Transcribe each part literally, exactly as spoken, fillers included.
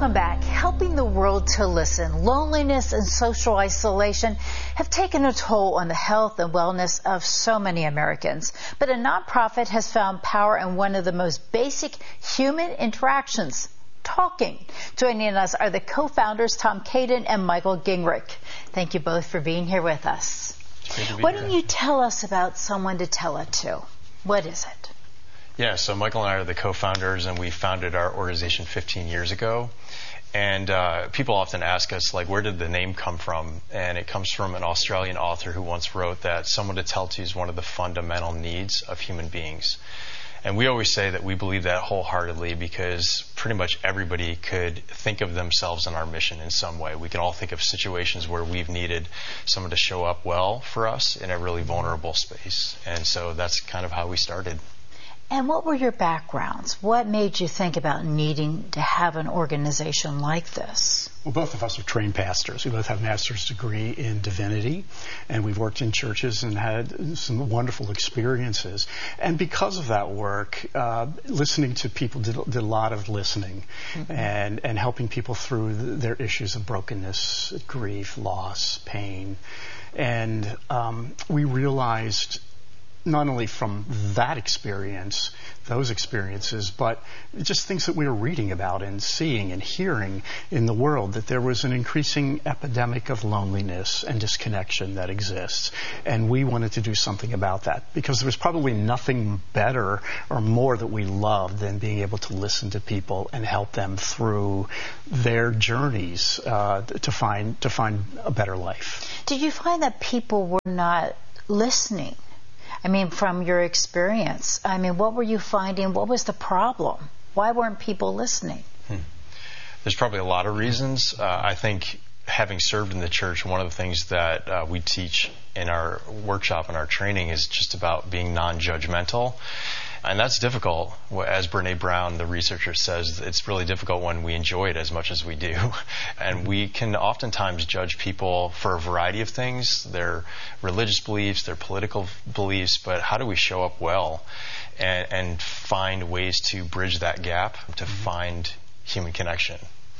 Welcome back. Helping the world to listen. Loneliness and social isolation have taken a toll on the health and wellness of so many Americans. But a nonprofit has found power in one of the most basic human interactions, talking. Joining us are the co-founders Tom Kadon and Michael Gingrich. Thank you both for being here with us. Why don't you tell us about Someone to Tell It To? What is it? Yeah, so Michael and I are the co-founders, and we founded our organization fifteen years ago. And uh, people often ask us, like, where did the name come from? And it comes from an Australian author who once wrote that someone to tell to is one of the fundamental needs of human beings. And we always say that we believe that wholeheartedly because pretty much everybody could think of themselves in our mission in some way. We can all think of situations where we've needed someone to show up well for us in a really vulnerable space. And so that's kind of how we started. And what were your backgrounds? What made you think about needing to have an organization like this? Well, both of us are trained pastors. We both have a master's degree in divinity, and we've worked in churches and had some wonderful experiences. And because of that work, uh, listening to people did, did a lot of listening mm-hmm. and, and helping people through the, their issues of brokenness, grief, loss, pain. And um, we realized not only from that experience, those experiences, but just things that we were reading about and seeing and hearing in the world, that there was an increasing epidemic of loneliness and disconnection that exists. And we wanted to do something about that because there was probably nothing better or more that we loved than being able to listen to people and help them through their journeys uh, to find to find a better life. Did you find that people were not listening? I mean, from your experience, I mean, what were you finding? What was the problem? Why weren't people listening? Hmm. There's probably a lot of reasons. Uh, I think having served in the church, one of the things that uh, we teach in our workshop and our training is just about being non-judgmental. And that's difficult. As Brene Brown, the researcher, says, it's really difficult when we enjoy it as much as we do. And we can oftentimes judge people for a variety of things, their religious beliefs, their political beliefs, but how do we show up well and, and find ways to bridge that gap, to find human connection?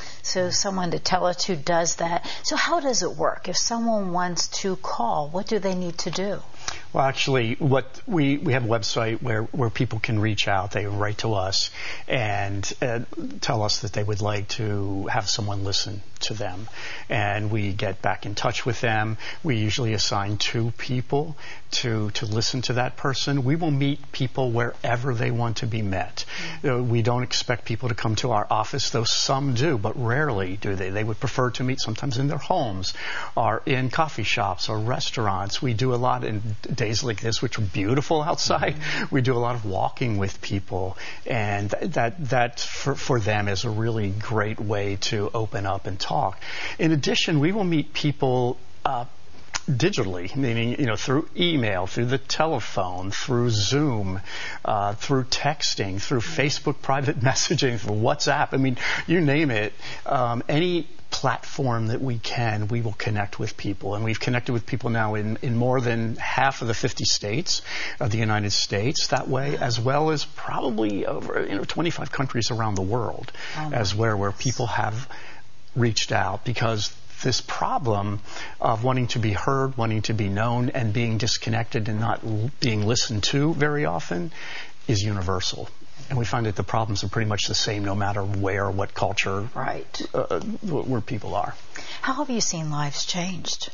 So Someone to Tell It To does that. So how does it work? If someone wants to call, what do they need to do? Well, actually, what we, we have a website where, where people can reach out. They write to us and uh, tell us that they would like to have someone listen to them. And we get back in touch with them. We usually assign two people to, to listen to that person. We will meet people wherever they want to be met. Mm-hmm. Uh, we don't expect people to come to our office, though some do, but rarely do they. They would prefer to meet sometimes in their homes or in coffee shops or restaurants. We do a lot in days like this, which are beautiful outside. Mm-hmm. We do a lot of walking with people, and that that for, for them is a really great way to open up and talk. In addition, we will meet people uh, digitally, meaning, you know, through email, through the telephone, through Zoom, uh, through texting, through Facebook private messaging, through WhatsApp. I mean, you name it. Um, any platform that we can, we will connect with people. And we've connected with people now in, in more than half of the fifty states of the United States that way, as well as probably over, you know, twenty-five countries around the world oh as where, where people have reached out, because this problem of wanting to be heard, wanting to be known, and being disconnected and not l- being listened to very often is universal. And we find that the problems are pretty much the same no matter where, what culture, right, uh, where people are. How have you seen lives changed?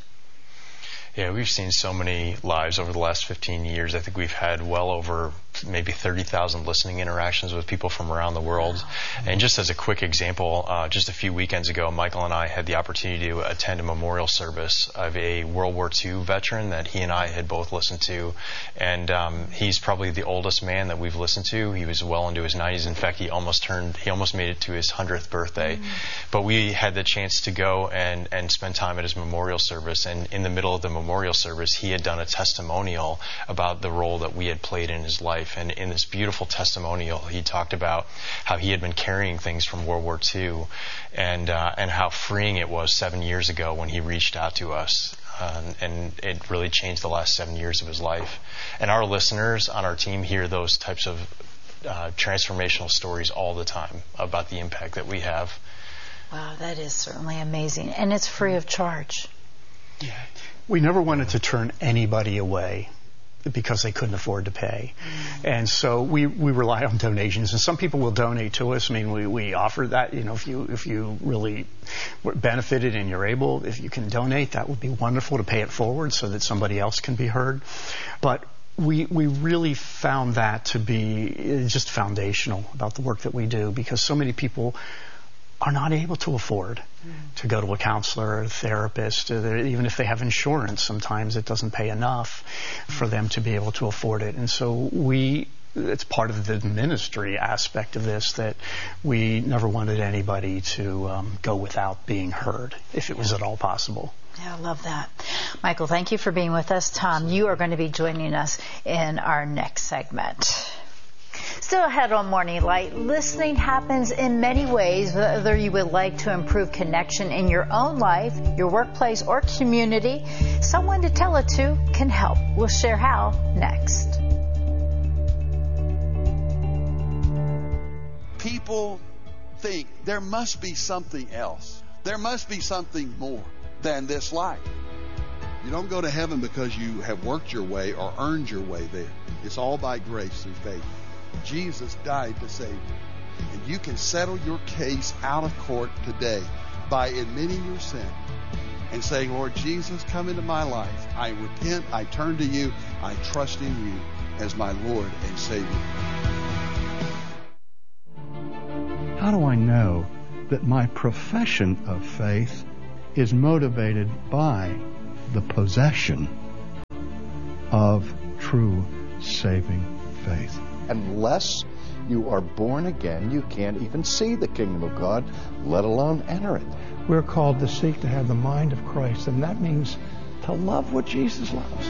Yeah, we've seen so many lives over the last fifteen years. I think we've had well over maybe thirty thousand listening interactions with people from around the world. Wow. And just as a quick example, uh, just a few weekends ago, Michael and I had the opportunity to attend a memorial service of a World War Two veteran that he and I had both listened to. And um, he's probably the oldest man that we've listened to. He was well into his nineties. In fact, he almost turned, he almost made it to his hundredth birthday. Mm. But we had the chance to go and, and spend time at his memorial service. And in the middle of the memorial service, he had done a testimonial about the role that we had played in his life. And in this beautiful testimonial, he talked about how he had been carrying things from World War Two and uh, and how freeing it was seven years ago when he reached out to us. Uh, and it really changed the last seven years of his life. And our listeners on our team hear those types of uh, transformational stories all the time about the impact that we have. Wow, that is certainly amazing. And it's free of charge. Yeah. We never wanted to turn anybody away because they couldn't afford to pay. Mm. And so we, we rely on donations. And some people will donate to us. I mean, we, we offer that, you know, if you if you really benefited and you're able, if you can donate, that would be wonderful to pay it forward so that somebody else can be heard. But we we really found that to be just foundational about the work that we do, because so many people are not able to afford mm. to go to a counselor or a therapist. Even if they have insurance, sometimes it doesn't pay enough for them to be able to afford it. And so we, it's part of the ministry aspect of this, that we never wanted anybody to um, go without being heard, if it was at all possible. Yeah, I love that. Michael, thank you for being with us. Tom, you are going to be joining us in our next segment. Still ahead on Morning Light, listening happens in many ways, whether you would like to improve connection in your own life, your workplace, or community. Someone to tell it to can help. We'll share how next. People think there must be something else. There must be something more than this life. You don't go to heaven because you have worked your way or earned your way there. It's all by grace through faith. Jesus died to save you. And you can settle your case out of court today by admitting your sin and saying, Lord Jesus, come into my life. I repent, I turn to you, I trust in you as my Lord and Savior. How do I know that my profession of faith is motivated by the possession of true saving faith? Unless you are born again, you can't even see the kingdom of God, let alone enter it. We're called to seek to have the mind of Christ, and that means to love what Jesus loves.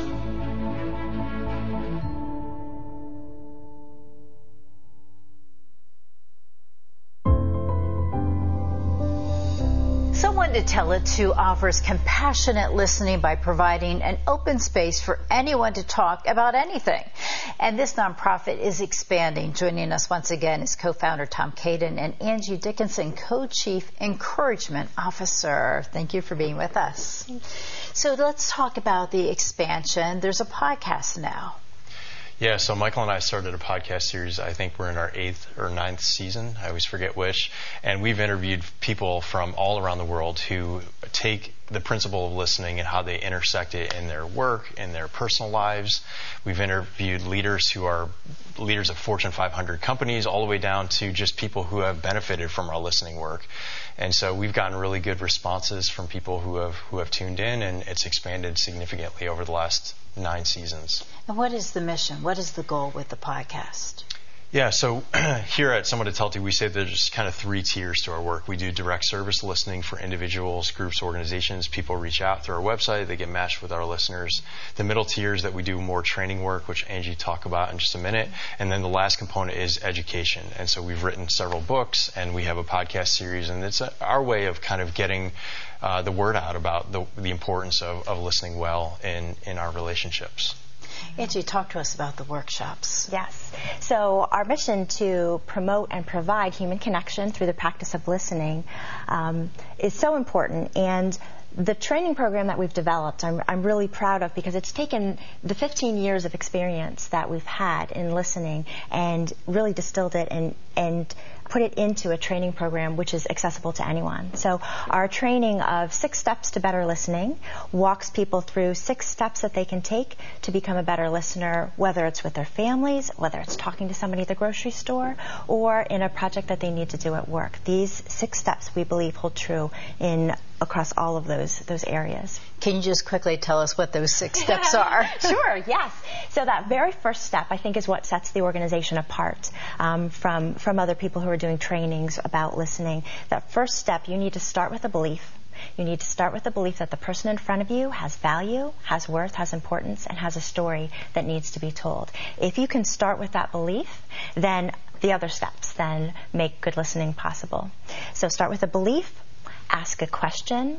Someone to Tell It To offers compassionate listening by providing an open space for anyone to talk about anything. And this nonprofit is expanding. Joining us once again is co-founder Tom Caden and Angie Dickinson, co-chief encouragement officer. Thank you for being with us. So let's talk about the expansion. There's a podcast now. Yeah, so Michael and I started a podcast series. I think we're in our eighth or ninth season. I always forget which. And we've interviewed people from all around the world who take the principle of listening and how they intersect it in their work, in their personal lives. We've interviewed leaders who are leaders of Fortune five hundred companies, all the way down to just people who have benefited from our listening work. And so we've gotten really good responses from people who have who have tuned in, and it's expanded significantly over the last nine seasons. And what is the mission? What is the goal with the podcast? Yeah, so here at Someone to Tell It To, we say there's kind of three tiers to our work. We do direct service listening for individuals, groups, organizations. People reach out through our website. They get matched with our listeners. The middle tier is that we do more training work, which Angie talk about in just a minute. And then the last component is education. And so we've written several books, and we have a podcast series. And it's a, our way of kind of getting uh, the word out about the, the importance of, of listening well in, in our relationships. Angie, talk to us about the workshops. Yes. So our mission to promote and provide human connection through the practice of listening um, is so important. And the training program that we've developed, I'm, I'm really proud of, because it's taken the fifteen years of experience that we've had in listening and really distilled it and, and put it into a training program which is accessible to anyone. So our training of six steps to better listening walks people through six steps that they can take to become a better listener, whether it's with their families, whether it's talking to somebody at the grocery store, or in a project that they need to do at work. These six steps, we believe, hold true in across all of those those areas. Can you just quickly tell us what those six steps are? Sure, yes. So that very first step, I think, is what sets the organization apart um, from, from other people who are doing trainings about listening. That first step, you need to start with a belief. You need to start with the belief that the person in front of you has value, has worth, has importance, and has a story that needs to be told. If you can start with that belief, then the other steps then make good listening possible. So start with a belief, ask a question,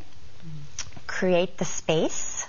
create the space,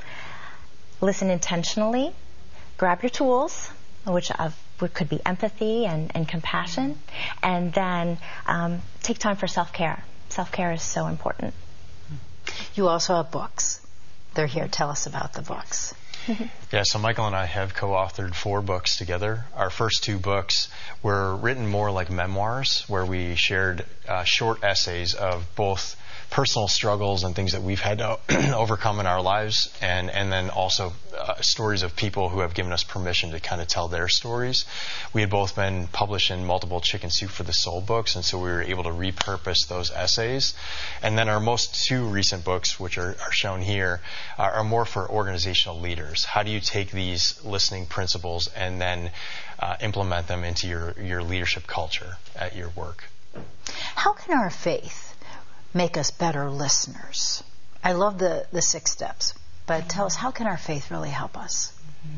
listen intentionally, grab your tools, which of which could be empathy and, and compassion, and then um, take time for self-care. self-care is so important. You also have books. They're here. Tell us about the books. Yeah, so Michael and I have co-authored four books together. Our first two books were written more like memoirs, where we shared uh, short essays of both personal struggles and things that we've had to overcome in our lives, and, and then also uh, stories of people who have given us permission to kind of tell their stories. We had both been published in multiple Chicken Soup for the Soul books, and so we were able to repurpose those essays. And then our most two recent books, which are, are shown here, are, are more for organizational leaders. How do you take these listening principles and then uh, implement them into your, your leadership culture at your work? How can our faith make us better listeners? I love the, the six steps, but tell us, how can our faith really help us?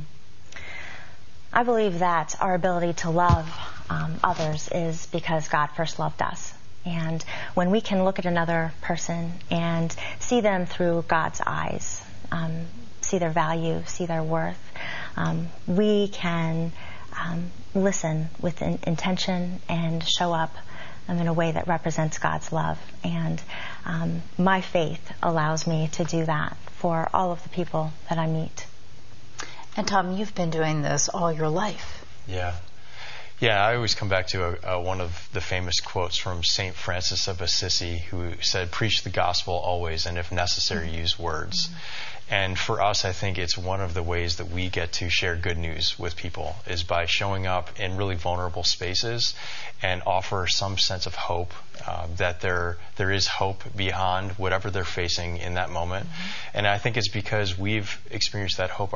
I believe that our ability to love um, others is because God first loved us. And when we can look at another person and see them through God's eyes, um, see their value, see their worth, um, we can um, listen with in- intention and show up in a way that represents God's love. And um, my faith allows me to do that for all of the people that I meet. And Tom, you've been doing this all your life. Yeah. Yeah, I always come back to a, a, one of the famous quotes from Saint Francis of Assisi, who said, "Preach the gospel always, and if necessary, mm-hmm. use words." Mm-hmm. And for us, I think it's one of the ways that we get to share good news with people is by showing up in really vulnerable spaces and offer some sense of hope, uh, that there there is hope beyond whatever they're facing in that moment. Mm-hmm. And I think it's because we've experienced that hope